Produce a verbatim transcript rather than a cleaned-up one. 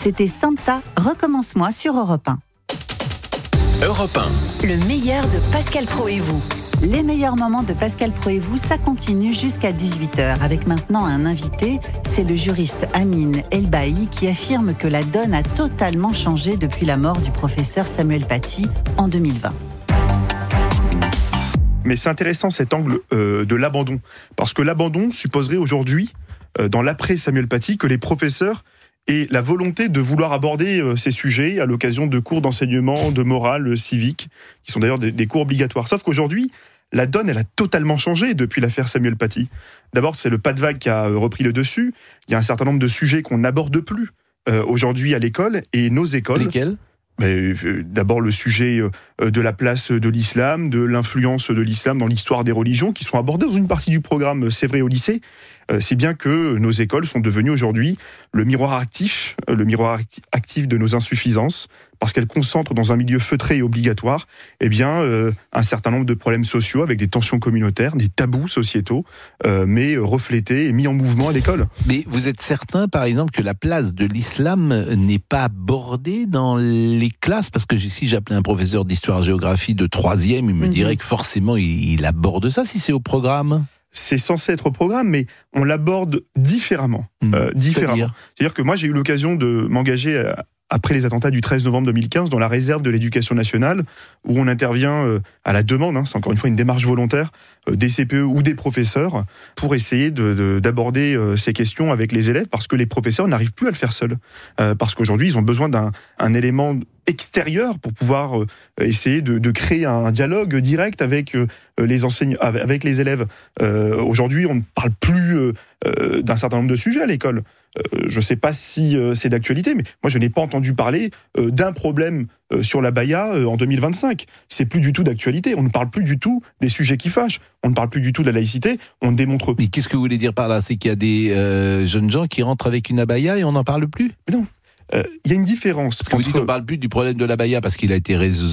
C'était Santa, recommence-moi sur Europe un. Europe un. Le meilleur de Pascal Praud et vous. Les meilleurs moments de Pascal Praud et vous, ça continue jusqu'à dix-huit heures. Avec maintenant un invité, c'est le juriste Amine Elbaï qui affirme que la donne a totalement changé depuis la mort du professeur Samuel Paty en deux mille vingt. Mais c'est intéressant cet angle euh, de l'abandon. Parce que l'abandon supposerait aujourd'hui, euh, dans l'après Samuel Paty, que les professeurs aient la volonté de vouloir aborder euh, ces sujets à l'occasion de cours d'enseignement, de morale euh, civique, qui sont d'ailleurs des, des cours obligatoires. Sauf qu'aujourd'hui, la donne, elle a totalement changé depuis l'affaire Samuel Paty. D'abord, c'est le pas de vague qui a repris le dessus. Il y a un certain nombre de sujets qu'on n'aborde plus euh, aujourd'hui à l'école, et nos écoles... Lesquels ? Mais, euh, d'abord le sujet euh, de la place de l'islam, de l'influence de l'islam dans l'histoire des religions, qui sont abordés dans une partie du programme, c'est vrai, au lycée, euh, si bien que nos écoles sont devenues aujourd'hui le miroir actif, euh, le miroir acti- actif de nos insuffisances, parce qu'elles concentrent dans un milieu feutré et obligatoire, eh bien, euh, un certain nombre de problèmes sociaux avec des tensions communautaires, des tabous sociétaux, euh, mais reflétés et mis en mouvement à l'école. Mais vous êtes certain, par exemple, que la place de l'islam n'est pas abordée dans les classes ? Parce que si j'appelais un professeur d'histoire-géographie de troisième, il me mmh. dirait que forcément il, il aborde ça, si c'est au programme. C'est censé être au programme, mais on l'aborde différemment. Mmh. Euh, différemment. C'est-à-dire, C'est-à-dire que moi, j'ai eu l'occasion de m'engager à, après les attentats du treize novembre deux mille quinze, dans la réserve de l'éducation nationale, où on intervient euh, à la demande, hein, c'est encore une fois une démarche volontaire, euh, des C P E ou des professeurs, pour essayer de, de, d'aborder euh, ces questions avec les élèves, parce que les professeurs n'arrivent plus à le faire seuls. Euh, parce qu'aujourd'hui, ils ont besoin d'un un élément extérieur pour pouvoir euh, essayer de, de créer un dialogue direct avec euh, les enseignants, avec les élèves. Euh, aujourd'hui, on ne parle plus euh, euh, d'un certain nombre de sujets à l'école. Euh, je ne sais pas si euh, c'est d'actualité, mais moi je n'ai pas entendu parler euh, d'un problème euh, sur la baya euh, en deux mille vingt-cinq. C'est plus du tout d'actualité. On ne parle plus du tout des sujets qui fâchent. On ne parle plus du tout de la laïcité. On ne démontre. Mais qu'est-ce que vous voulez dire par là ? C'est qu'il y a des euh, jeunes gens qui rentrent avec une abaya et on n'en parle plus ? Mais non. Il euh, y a une différence. Parce que entre... vous dites qu'on ne parle plus du problème de l'abaya parce qu'il a été résolu